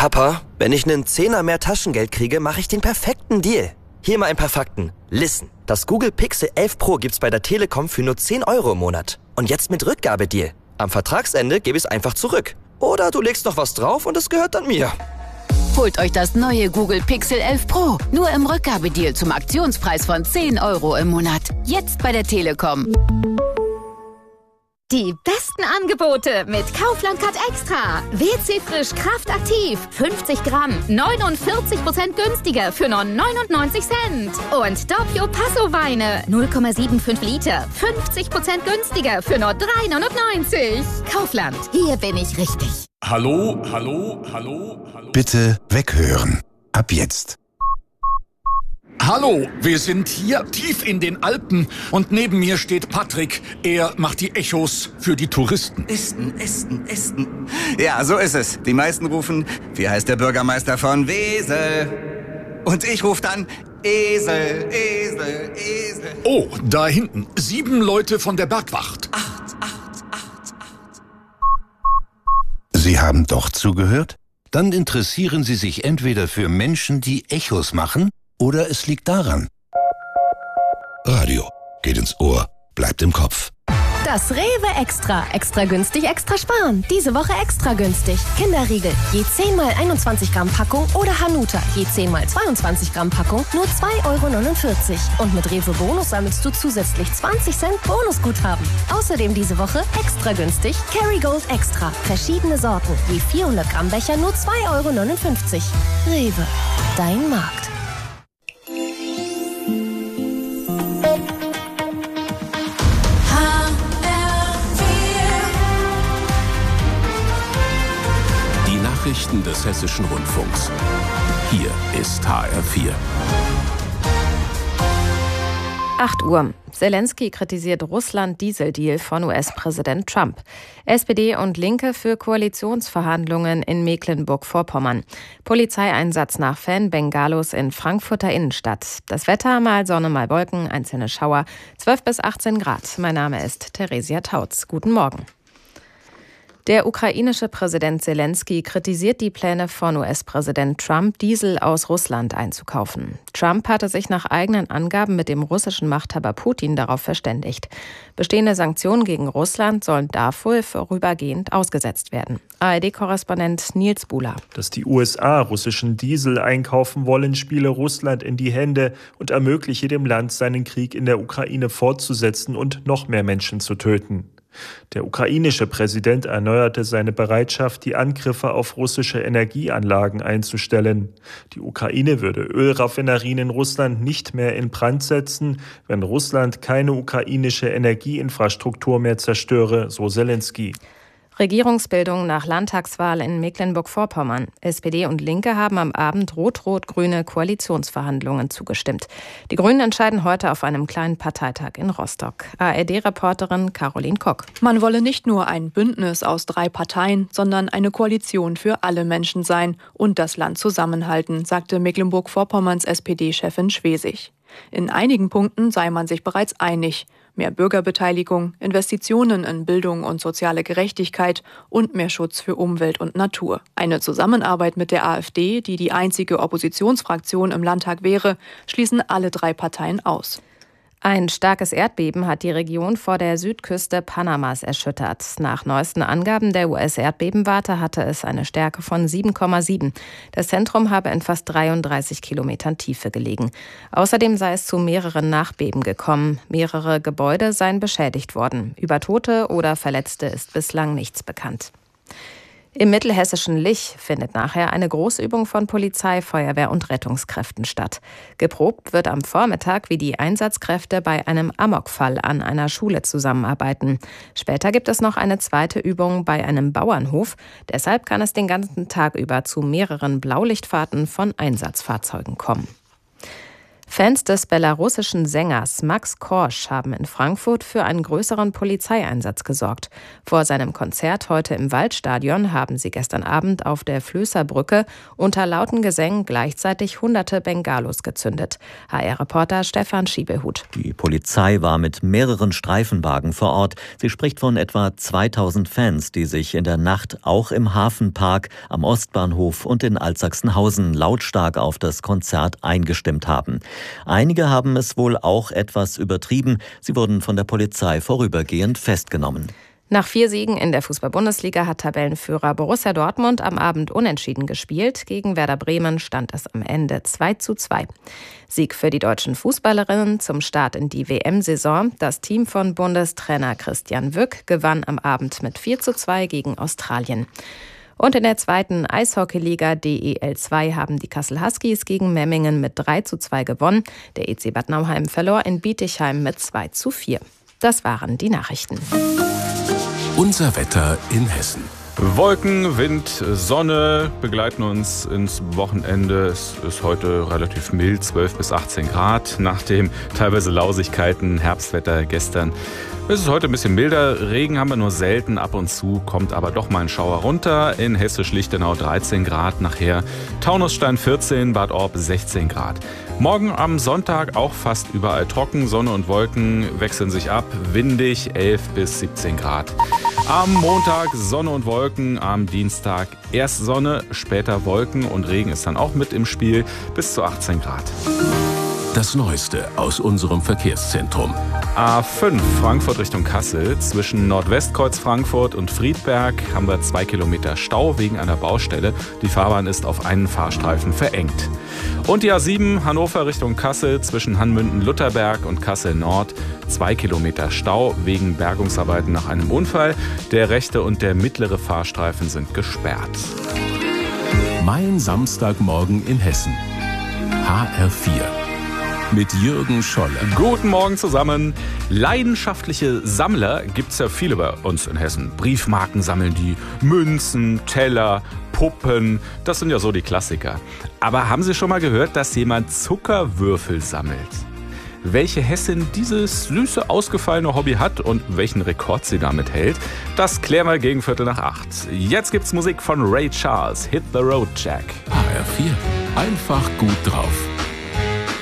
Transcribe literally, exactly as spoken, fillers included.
Papa, wenn ich einen Zehner mehr Taschengeld kriege, mache ich den perfekten Deal. Hier mal ein paar Fakten. Listen, das Google Pixel elf Pro gibt's bei der Telekom für nur zehn Euro im Monat. Und jetzt mit Rückgabedeal. Am Vertragsende gebe ich es einfach zurück. Oder du legst noch was drauf und es gehört dann mir. Holt euch das neue Google Pixel elf Pro. Nur im Rückgabedeal zum Aktionspreis von zehn Euro im Monat. Jetzt bei der Telekom. Die besten Angebote mit Kaufland Cut Extra. W C Frisch Kraft Aktiv. fünfzig Gramm. neunundvierzig Prozent günstiger für nur neunundneunzig Cent. Und Doppio Passo Weine. null Komma fünfundsiebzig Liter. fünfzig Prozent günstiger für nur drei neunundneunzig. Kaufland. Hier bin ich richtig. Hallo, hallo, hallo, hallo. Bitte weghören. Ab jetzt. Hallo, wir sind hier tief in den Alpen und neben mir steht Patrick. Er macht die Echos für die Touristen. Esten, Esten, Esten. Ja, so ist es. Die meisten rufen, wie heißt der Bürgermeister von Wesel? Und ich rufe dann, Esel, Esel, Esel. Oh, da hinten, sieben Leute von der Bergwacht. Acht, acht, acht, acht. Sie haben doch zugehört? Dann interessieren Sie sich entweder für Menschen, die Echos machen, oder es liegt daran. Radio geht ins Ohr, bleibt im Kopf. Das Rewe Extra. Extra günstig, extra sparen. Diese Woche extra günstig. Kinderriegel, je zehn mal einundzwanzig Gramm Packung oder Hanuta, je zehn mal zweiundzwanzig Gramm Packung, nur zwei Euro neunundvierzig. Und mit Rewe Bonus sammelst du zusätzlich zwanzig Cent Bonusguthaben. Außerdem diese Woche extra günstig Kerrygold Extra. Verschiedene Sorten, je vierhundert Gramm Becher, nur zwei Euro neunundfünfzig. Rewe, dein Markt. Nachrichten des Hessischen Rundfunks. Hier ist H R vier. acht Uhr. Zelensky kritisiert Russland-Dieseldeal von U S-Präsident Trump. S P D und Linke für Koalitionsverhandlungen in Mecklenburg-Vorpommern. Polizeieinsatz nach Fan-Bengalos in Frankfurter Innenstadt. Das Wetter, mal Sonne, mal Wolken, einzelne Schauer, zwölf bis achtzehn Grad. Mein Name ist Theresia Tautz. Guten Morgen. Der ukrainische Präsident Zelensky kritisiert die Pläne von U S-Präsident Trump, Diesel aus Russland einzukaufen. Trump hatte sich nach eigenen Angaben mit dem russischen Machthaber Putin darauf verständigt. Bestehende Sanktionen gegen Russland sollen dafür vorübergehend ausgesetzt werden. A R D-Korrespondent Nils Buhler. Dass die U S A russischen Diesel einkaufen wollen, spiele Russland in die Hände und ermögliche dem Land, seinen Krieg in der Ukraine fortzusetzen und noch mehr Menschen zu töten. Der ukrainische Präsident erneuerte seine Bereitschaft, die Angriffe auf russische Energieanlagen einzustellen. Die Ukraine würde Ölraffinerien in Russland nicht mehr in Brand setzen, wenn Russland keine ukrainische Energieinfrastruktur mehr zerstöre, so Zelensky. Regierungsbildung nach Landtagswahl in Mecklenburg-Vorpommern. S P D und Linke haben am Abend rot-rot-grüne Koalitionsverhandlungen zugestimmt. Die Grünen entscheiden heute auf einem kleinen Parteitag in Rostock. A R D-Reporterin Caroline Kock. Man wolle nicht nur ein Bündnis aus drei Parteien, sondern eine Koalition für alle Menschen sein und das Land zusammenhalten, sagte Mecklenburg-Vorpommerns S P D-Chefin Schwesig. In einigen Punkten sei man sich bereits einig. Mehr Bürgerbeteiligung, Investitionen in Bildung und soziale Gerechtigkeit und mehr Schutz für Umwelt und Natur. Eine Zusammenarbeit mit der AfD, die die einzige Oppositionsfraktion im Landtag wäre, schließen alle drei Parteien aus. Ein starkes Erdbeben hat die Region vor der Südküste Panamas erschüttert. Nach neuesten Angaben der U S-Erdbebenwarte hatte es eine Stärke von sieben Komma sieben. Das Zentrum habe in fast dreiunddreißig Kilometern Tiefe gelegen. Außerdem sei es zu mehreren Nachbeben gekommen. Mehrere Gebäude seien beschädigt worden. Über Tote oder Verletzte ist bislang nichts bekannt. Im mittelhessischen Lich findet nachher eine Großübung von Polizei, Feuerwehr und Rettungskräften statt. Geprobt wird am Vormittag, wie die Einsatzkräfte bei einem Amokfall an einer Schule zusammenarbeiten. Später gibt es noch eine zweite Übung bei einem Bauernhof. Deshalb kann es den ganzen Tag über zu mehreren Blaulichtfahrten von Einsatzfahrzeugen kommen. Fans des belarussischen Sängers Max Korsch haben in Frankfurt für einen größeren Polizeieinsatz gesorgt. Vor seinem Konzert heute im Waldstadion haben sie gestern Abend auf der Flößerbrücke unter lauten Gesängen gleichzeitig hunderte Bengalos gezündet. H R-Reporter Stefan Schiebehut. Die Polizei war mit mehreren Streifenwagen vor Ort. Sie spricht von etwa zweitausend Fans, die sich in der Nacht auch im Hafenpark, am Ostbahnhof und in Altsachsenhausen lautstark auf das Konzert eingestimmt haben. Einige haben es wohl auch etwas übertrieben. Sie wurden von der Polizei vorübergehend festgenommen. Nach vier Siegen in der Fußball-Bundesliga hat Tabellenführer Borussia Dortmund am Abend unentschieden gespielt. Gegen Werder Bremen stand es am Ende zwei zu zwei. Sieg für die deutschen Fußballerinnen zum Start in die W M-Saison. Das Team von Bundestrainer Christian Wück gewann am Abend mit vier zu zwei gegen Australien. Und in der zweiten Eishockeyliga D E L zwei haben die Kassel Huskies gegen Memmingen mit drei zu zwei gewonnen. Der E C Bad Nauheim verlor in Bietigheim mit zwei zu vier. Das waren die Nachrichten. Unser Wetter in Hessen. Wolken, Wind, Sonne begleiten uns ins Wochenende. Es ist heute relativ mild, zwölf bis achtzehn Grad. Nach dem teilweise Lausigkeiten, Herbstwetter gestern. Es ist heute ein bisschen milder. Regen haben wir nur selten. Ab und zu kommt aber doch mal ein Schauer runter. In Hessisch-Lichtenau dreizehn Grad. Nachher Taunusstein vierzehn, Bad Orb sechzehn Grad. Morgen am Sonntag auch fast überall trocken. Sonne und Wolken wechseln sich ab. Windig elf bis siebzehn Grad. Am Montag Sonne und Wolken. Am Dienstag erst Sonne, später Wolken und Regen ist dann auch mit im Spiel. Bis zu achtzehn Grad. Das Neueste aus unserem Verkehrszentrum. A fünf Frankfurt Richtung Kassel. Zwischen Nordwestkreuz Frankfurt und Friedberg haben wir zwei Kilometer Stau wegen einer Baustelle. Die Fahrbahn ist auf einen Fahrstreifen verengt. Und die A sieben Hannover Richtung Kassel zwischen Hanmünden-Lutherberg und Kassel Nord. Zwei Kilometer Stau wegen Bergungsarbeiten nach einem Unfall. Der rechte und der mittlere Fahrstreifen sind gesperrt. Mein Samstagmorgen in Hessen. H R vier. Mit Jürgen Scholle. Guten Morgen zusammen. Leidenschaftliche Sammler gibt es ja viele bei uns in Hessen. Briefmarken sammeln die, Münzen, Teller, Puppen, das sind ja so die Klassiker. Aber haben Sie schon mal gehört, dass jemand Zuckerwürfel sammelt? Welche Hessin dieses süße, ausgefallene Hobby hat und welchen Rekord sie damit hält, das klären wir gegen Viertel nach acht. Jetzt gibt's Musik von Ray Charles, Hit the Road Jack. H R vier. Einfach gut drauf.